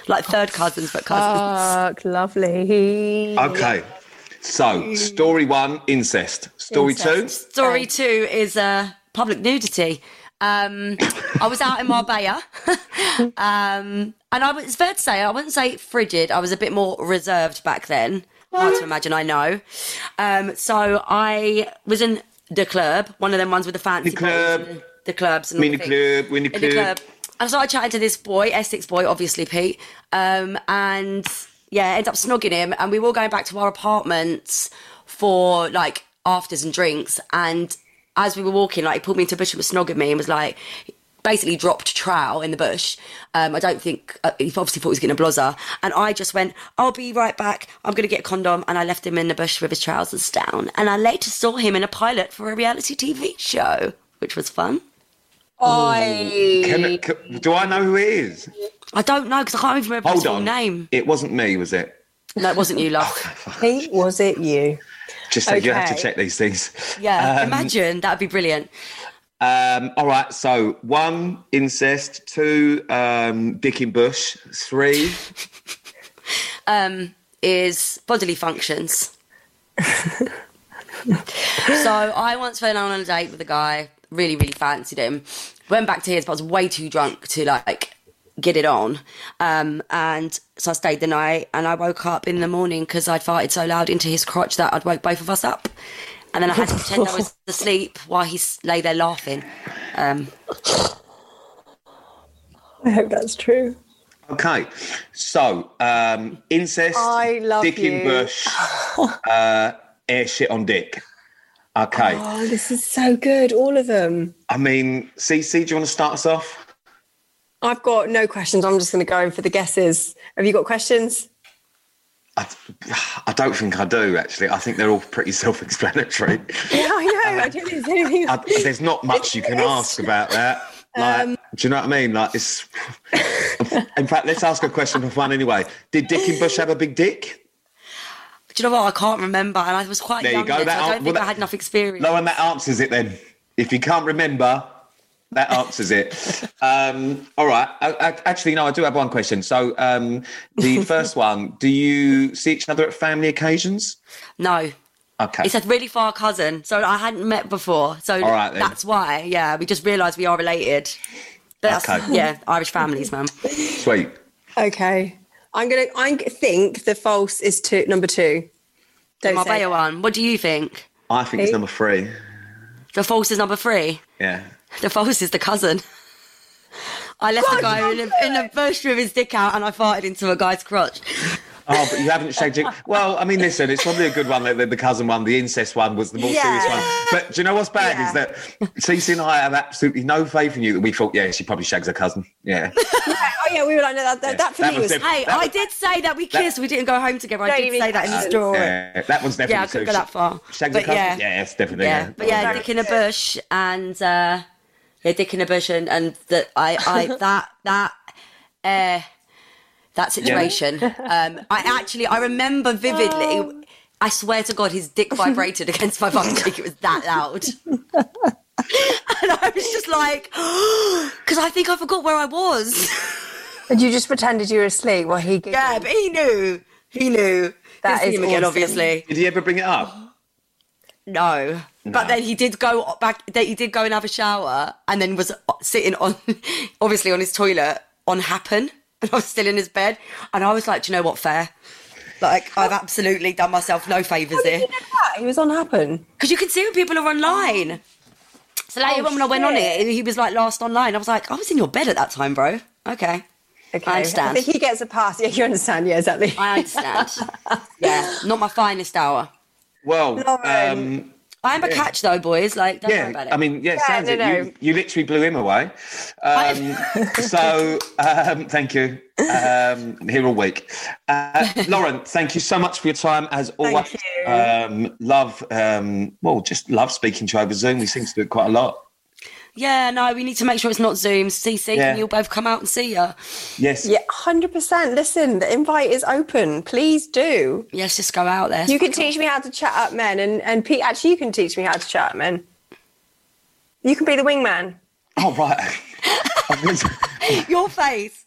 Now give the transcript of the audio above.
Like third cousins, but cousins. Fuck, lovely. Okay. So, story 1, incest. Story 2? Story 2 is public nudity. I was out in Marbella. And it's fair to say, I wouldn't say frigid. I was a bit more reserved back then. Hard to imagine, I know. So I was in the club, one of them ones with the fancy bottles, the clubs and Mini club, winnie in the club. club. I started chatting to this boy, Essex boy, obviously Pete, and ended up snogging him, and we were all going back to our apartments for like afters and drinks. And as we were walking, like he pulled me into a bush and was snogging me and was like, basically dropped trowel in the bush. I don't think he obviously thought he was getting a blozzer, and I just went, I'll be right back, I'm gonna get a condom, and I left him in the bush with his trousers down. And I later saw him in a pilot for a reality TV show, which was fun. Do I know who it is? I don't know, because I can't even remember his full name. It wasn't me, was it? No, it wasn't you, love. Pete, was it you? Just you have to check these things. Yeah, imagine, that'd be brilliant. All right, so 1, incest. 2, dick in bush. 3 is bodily functions. So I once went on a date with a guy, really, really fancied him. Went back to his, but I was way too drunk to like get it on. And so I stayed the night, and I woke up in the morning because I'd farted so loud into his crotch that I'd woke both of us up. And then I had to pretend I was asleep while he lay there laughing. I hope that's true. Okay, so incest, I love dick in you. bush, air shit on dick. Okay. Oh, this is so good, all of them. I mean, Cece, do you want to start us off? I've got no questions. I'm just going to go in for the guesses. Have you got questions? I don't think I do, actually. I think they're all pretty self-explanatory. Yeah, I know. I don't think there's anything. There's not much you can ask about that. Like, do you know what I mean? Like, it's. In fact, let's ask a question for fun anyway. Did Dick in Bush have a big dick? Do you know what? I can't remember, and I was quite young then, so I don't think I had enough experience. No, and that answers it then. If you can't remember, that answers it. All right. Actually, no, I do have one question. So the first one, do you see each other at family occasions? No. Okay. It's a really far cousin, so I hadn't met before. So all right, then. That's why, yeah, we just realised we are related. But okay. Yeah, Irish families, man. Sweet. Okay. I think the false is number 2. The Marbella one. What do you think? I think it's number 3. The false is number 3? Yeah. The false is the cousin. I left the guy in a bush with his dick out, and I farted into a guy's crotch. Oh, but you haven't shagged it. Well, I mean, listen, it's probably a good one. The cousin one, the incest one was the more serious one. But do you know what's bad is that Cece and I have absolutely no faith in you that we thought, she probably shags her cousin. Yeah. We were like, no, that for me was... Hey, I did say that we kissed. We didn't go home together. I did say that in the story. Yeah, that one's definitely... Yeah, I couldn't go that far. Shags her cousin? Yeah, it's definitely... Yeah, but yeah, dick in a bush and... dick in a bush and that situation. I remember vividly. I swear to God, his dick vibrated against my bum cheek. It was that loud. And I was just like, because I think I forgot where I was. And you just pretended you were asleep while he giggled. Yeah, but he knew. That is him again, obviously. Did he ever bring it up? No. But then he did go back. He did go and have a shower, and then was sitting on, obviously on his toilet on Happen, and I was still in his bed, and I was like, do you know what, fair? Like, I've absolutely done myself no favours here. He was on Happen because you can see when people are online. So later on, when I went on it, he was like last online. I was like, I was in your bed at that time, bro. Okay. I understand. I think he gets a pass. Yeah, you understand. Yeah, exactly. I understand. Yeah, not my finest hour. Well, I am a catch though, boys. Like, don't worry about it. I mean, sounds it. You literally blew him away. So, thank you. Here all week. Lauren, thank you so much for your time, as always. Thank you. Just love speaking to you over Zoom. We seem to do it quite a lot. Yeah, no, we need to make sure it's not Zoom. CC, and you'll both come out and see you. Yes. Yeah, 100%. Listen, the invite is open. Please do. Yes, just go out there. You can teach me how to chat up men, and Pete, actually, you can teach me how to chat up men. You can be the wingman. Oh, right. Your face.